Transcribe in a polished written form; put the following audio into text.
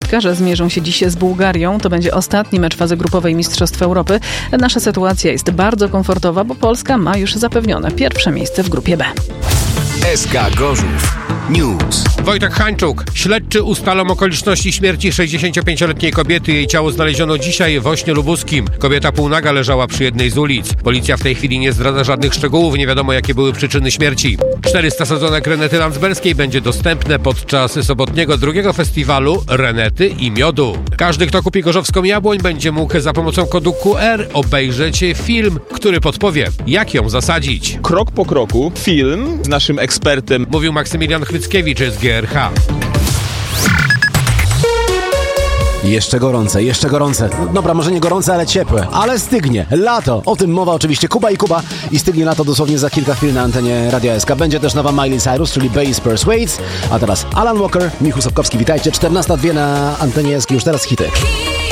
Siatkarze zmierzą się dziś z Bułgarią. To będzie ostatni mecz fazy grupowej Mistrzostw Europy. Nasza sytuacja jest bardzo komfortowa, bo Polska ma już zapewnione pierwsze miejsce w grupie B. SK Gorzów News. Wojtek Hańczuk. Śledczy ustalą okoliczności śmierci 65-letniej kobiety. Jej ciało znaleziono dzisiaj w Ośnie Lubuskim. Kobieta półnaga leżała przy jednej z ulic. Policja w tej chwili nie zdradza żadnych szczegółów. Nie wiadomo, jakie były przyczyny śmierci. 400 sadzonek Renety Landsberskiej będzie dostępne podczas sobotniego drugiego festiwalu Renety i Miodu. Każdy, kto kupi gorzowską jabłoń, będzie mógł za pomocą kodu QR obejrzeć film, który podpowie, jak ją zasadzić. Krok po kroku film z naszym ekspertem. Mówił Maksymilian Chwyckiewicz z GRH. Jeszcze gorące. Dobra, może nie gorące, ale ciepłe. Ale stygnie. Lato. O tym mowa oczywiście. Kuba i stygnie lato dosłownie za kilka chwil na antenie Radia SK. Będzie też nowa Miley Cyrus, czyli Bass Persuades. A teraz Alan Walker, Michał Sapkowski. Witajcie. 14:02 na antenie SK. Już teraz hity.